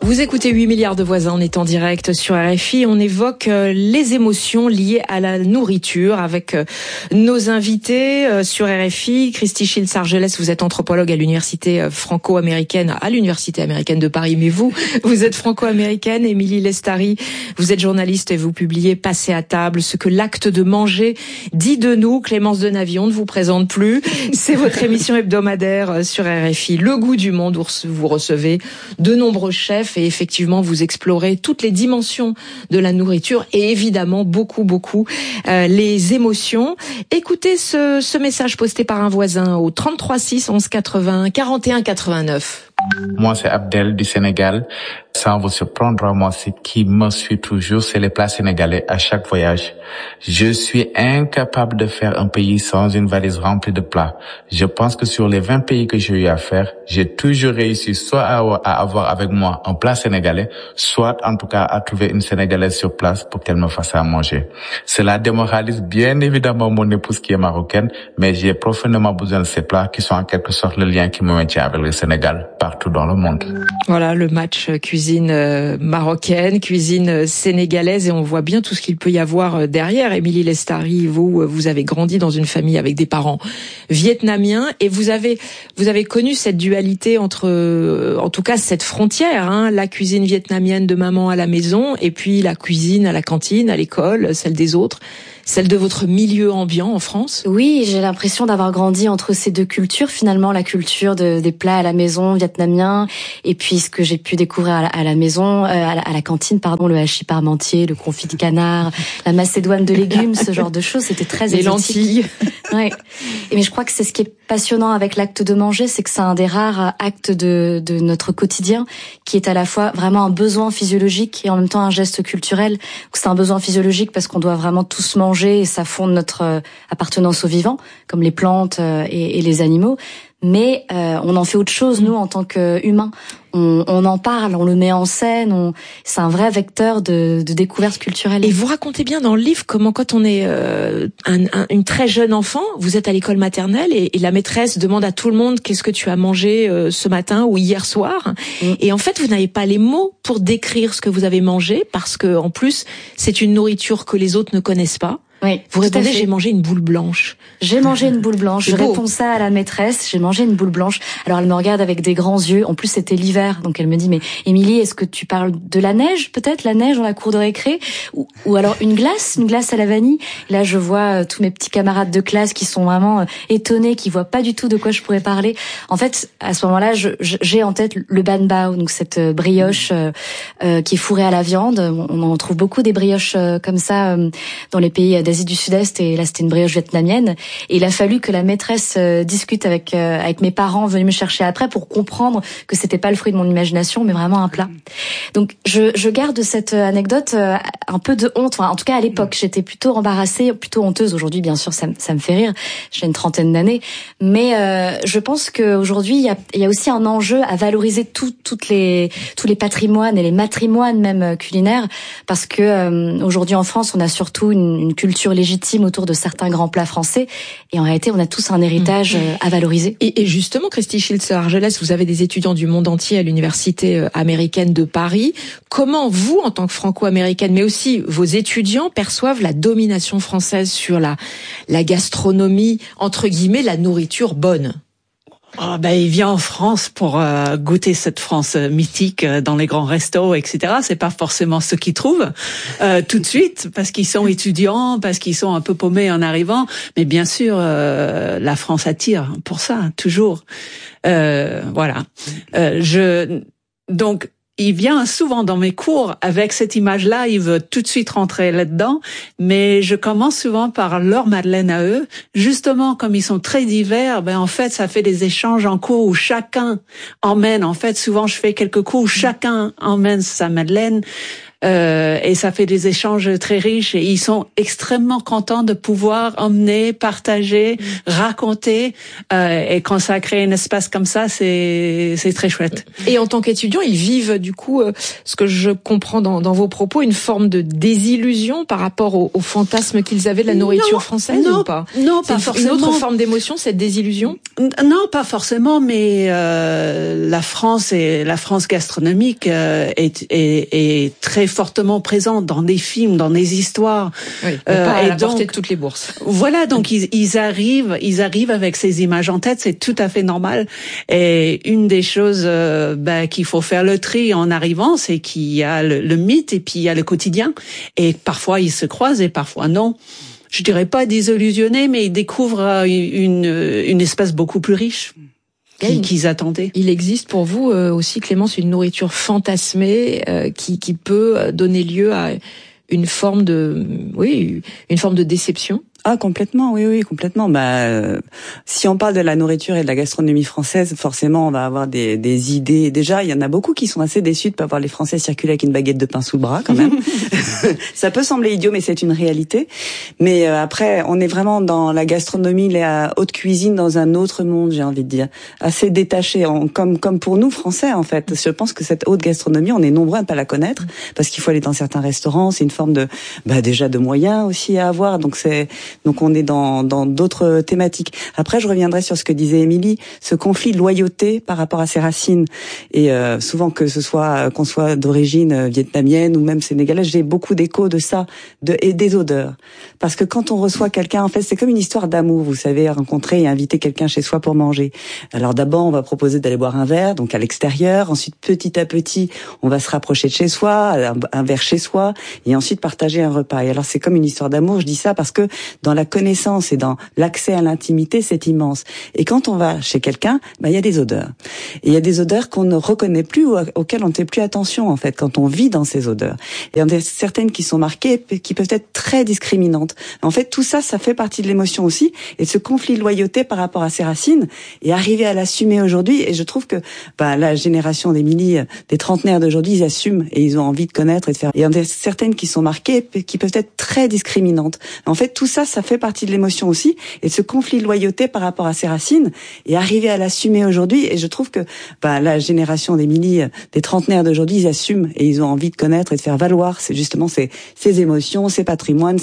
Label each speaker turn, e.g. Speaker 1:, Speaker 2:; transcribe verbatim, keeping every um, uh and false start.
Speaker 1: Vous écoutez huit milliards de voisins, on est en direct sur R F I. On évoque les émotions liées à la nourriture avec nos invités sur R F I. Christy Schiltz-Argelès, vous êtes anthropologue à l'université franco-américaine, à l'université américaine de Paris, mais vous, vous êtes franco-américaine. Émilie Lestari, vous êtes journaliste et vous publiez Passer à table, ce que l'acte de manger dit de nous. Clémence Denavy, on ne vous présente plus. C'est votre émission hebdomadaire sur R F I. Le goût du monde, où vous recevez de nombreux chefs et effectivement vous explorez toutes les dimensions de la nourriture et évidemment beaucoup beaucoup euh, les émotions. Écoutez ce, ce message posté par un voisin au trente-trois six onze quatre-vingts quarante et un quatre-vingt-neuf.
Speaker 2: Moi, c'est Abdel du Sénégal. Sans vous surprendre, moi, ce qui me suit toujours, c'est les plats sénégalais à chaque voyage. Je suis incapable de faire un pays sans une valise remplie de plats. Je pense que sur les vingt pays que j'ai eu à faire, j'ai toujours réussi soit à avoir avec moi un plat sénégalais, soit en tout cas à trouver une Sénégalaise sur place pour qu'elle me fasse à manger. Cela démoralise bien évidemment mon épouse qui est marocaine, mais j'ai profondément besoin de ces plats qui sont en quelque sorte le lien qui me maintient avec le Sénégal partout dans le monde.
Speaker 1: Voilà le match cuisine marocaine, cuisine sénégalaise, et on voit bien tout ce qu'il peut y avoir derrière. Émilie Lestari, vous, vous avez grandi dans une famille avec des parents vietnamiens et vous avez, vous avez connu cette dualité entre, en tout cas cette frontière, hein, la cuisine vietnamienne de maman à la maison et puis la cuisine à la cantine, à l'école, celle des autres. Celle de votre milieu ambiant en France?
Speaker 3: Oui, j'ai l'impression d'avoir grandi entre ces deux cultures, finalement, la culture de, des plats à la maison vietnamiens, et puis ce que j'ai pu découvrir à la, à la maison, euh, à, la, à la cantine, pardon, le hachis parmentier, le confit de canard, la macédoine de légumes, ce genre de choses, c'était très
Speaker 1: Les
Speaker 3: exotique.
Speaker 1: lentilles.
Speaker 3: Ouais. Et mais je crois que c'est ce qui est passionnant avec l'acte de manger, c'est que c'est un des rares actes de, de notre quotidien qui est à la fois vraiment un besoin physiologique et en même temps un geste culturel. C'est un besoin physiologique parce qu'on doit vraiment tous manger et ça fonde notre euh, appartenance aux vivants, comme les plantes euh, et, et les animaux. Mais euh, on en fait autre chose, nous, en tant qu'humains. On, on en parle, on le met en scène, on... c'est un vrai vecteur de, de découverte culturelle.
Speaker 1: Et vous racontez bien dans le livre comment quand on est euh, un, un, une très jeune enfant, vous êtes à l'école maternelle et, et la maîtresse demande à tout le monde qu'est-ce que tu as mangé euh, ce matin ou hier soir. Mm. Et en fait, vous n'avez pas les mots pour décrire ce que vous avez mangé parce que en plus, c'est une nourriture que les autres ne connaissent pas.
Speaker 3: Oui,
Speaker 1: vous répondez, j'ai mangé une boule blanche.
Speaker 3: J'ai mangé une boule blanche. Je beau. réponds ça à la maîtresse. J'ai mangé une boule blanche. Alors elle me regarde avec des grands yeux. En plus c'était l'hiver, donc elle me dit mais Émilie, est-ce que tu parles de la neige peut-être, la neige dans la cour de récré, ou, ou alors une glace, une glace à la vanille. Là je vois euh, tous mes petits camarades de classe qui sont vraiment euh, étonnés, qui voient pas du tout de quoi je pourrais parler. En fait, à ce moment-là, je, je, j'ai en tête le ban bao, donc cette euh, brioche euh, euh, qui est fourrée à la viande. On en trouve beaucoup des brioches euh, comme ça euh, dans les pays d'Asie du Sud-Est, et là c'était une brioche vietnamienne, et il a fallu que la maîtresse euh, discute avec euh, avec mes parents venus me chercher après pour comprendre que c'était pas le fruit de mon imagination mais vraiment un plat. Donc je je garde cette anecdote euh, un peu de honte, enfin, en tout cas à l'époque j'étais plutôt embarrassée, plutôt honteuse. Aujourd'hui bien sûr ça ça me fait rire, j'ai une trentaine d'années, mais euh, je pense que aujourd'hui il y a il y a aussi un enjeu à valoriser tout toutes les tous les patrimoines et les matrimoines même culinaires, parce que euh, aujourd'hui en France on a surtout une, une culture légitime autour de certains grands plats français, et en réalité on a tous un héritage mmh. à valoriser.
Speaker 1: Et, et justement, Christy Schiltz-Argelès, vous avez des étudiants du monde entier à l'université américaine de Paris. Comment vous, en tant que franco-américaine, mais aussi vos étudiants, perçoivent la domination française sur la, la gastronomie, entre guillemets, la nourriture bonne?
Speaker 4: Oh, ben, il vient en France pour euh, goûter cette France euh, mythique euh, dans les grands restos, et cetera. C'est pas forcément ce qu'ils trouvent euh, tout de suite, parce qu'ils sont étudiants, parce qu'ils sont un peu paumés en arrivant. Mais bien sûr, euh, la France attire pour ça, toujours. Euh, voilà. Euh, je donc. Il vient souvent dans mes cours avec cette image-là, il veut tout de suite rentrer là-dedans, mais je commence souvent par leur madeleine à eux. Justement, comme ils sont très divers, ben en fait, ça fait des échanges en cours où chacun emmène, en fait, souvent je fais quelques cours où chacun emmène sa madeleine. Euh, et ça fait des échanges très riches et ils sont extrêmement contents de pouvoir emmener, partager, mmh. raconter. Euh, et quand ça crée un espace comme ça, c'est c'est très chouette.
Speaker 1: Et en tant qu'étudiants, ils vivent du coup, euh, ce que je comprends dans, dans vos propos, une forme de désillusion par rapport au, au fantasme qu'ils avaient de la nourriture non, française
Speaker 4: non,
Speaker 1: ou pas?
Speaker 4: Non, pas
Speaker 1: c'est
Speaker 4: forcément.
Speaker 1: Une autre forme d'émotion, cette désillusion?
Speaker 4: Non, pas forcément, mais euh, la France et la France gastronomique euh, est, est, est très fortement présente dans des films, dans des histoires.
Speaker 1: Oui, mais euh, pas à et la donc, portée de toutes les bourses.
Speaker 4: Voilà, donc ils, ils arrivent, ils arrivent avec ces images en tête, c'est tout à fait normal. Et une des choses euh, bah, qu'il faut faire le tri en arrivant, c'est qu'il y a le, le mythe et puis il y a le quotidien. Et parfois ils se croisent et parfois non. Je dirais pas désillusionnés, mais ils découvrent une, une espèce beaucoup plus riche qu'ils, qu'ils attendaient.
Speaker 1: Il existe pour vous euh, aussi, Clémence, une nourriture fantasmée euh, qui, qui peut donner lieu à une forme de, oui, une forme de déception?
Speaker 5: Ah, complètement, oui, oui, complètement. Bah, euh, si on parle de la nourriture et de la gastronomie française, forcément, on va avoir des, des idées. Déjà, il y en a beaucoup qui sont assez déçus de pas voir les Français circuler avec une baguette de pain sous le bras, quand même. Ça peut sembler idiot, mais c'est une réalité. Mais euh, après, on est vraiment dans la gastronomie, la haute cuisine, dans un autre monde, j'ai envie de dire, assez détaché, en, comme comme pour nous Français, en fait. Je pense que cette haute gastronomie, on est nombreux à ne pas la connaître, parce qu'il faut aller dans certains restaurants. C'est une forme de, bah, déjà de moyens aussi à avoir. Donc c'est Donc on est dans dans d'autres thématiques. Après, je reviendrai sur ce que disait Émilie, ce conflit de loyauté par rapport à ses racines. Et euh, souvent que ce soit qu'on soit d'origine vietnamienne ou même sénégalaise, j'ai beaucoup d'échos de ça, de et des odeurs. Parce que quand on reçoit quelqu'un, en fait, c'est comme une histoire d'amour. Vous savez, rencontrer et inviter quelqu'un chez soi pour manger. Alors d'abord, on va proposer d'aller boire un verre, donc à l'extérieur. Ensuite, petit à petit, on va se rapprocher de chez soi, un, un verre chez soi, et ensuite partager un repas. Et alors c'est comme une histoire d'amour. Je dis ça parce que dans la connaissance et dans l'accès à l'intimité, c'est immense. Et quand on va chez quelqu'un, bah, il y a des odeurs. Et il y a des odeurs qu'on ne reconnaît plus ou auxquelles on ne fait plus attention, en fait, quand on vit dans ces odeurs. Et il y en a certaines qui sont marquées, qui peuvent être très discriminantes. En fait, tout ça, ça fait partie de l'émotion aussi, et ce conflit de loyauté par rapport à ses racines, et arriver à l'assumer aujourd'hui. Et je trouve que bah, la génération d'Émilie, des trentenaires d'aujourd'hui, ils assument, et ils ont envie de connaître et de faire. Et il y en a certaines qui sont marquées, qui peuvent être très discriminantes. En fait, tout ça, ça fait partie de l'émotion aussi, et ce conflit de loyauté par rapport à ses racines, et arriver à l'assumer aujourd'hui. Et je trouve que bah, la génération d'Émilie, des trentenaires d'aujourd'hui, ils assument, et ils ont envie de connaître et de faire valoir c'est justement ces, ces émotions, ces patrimoines,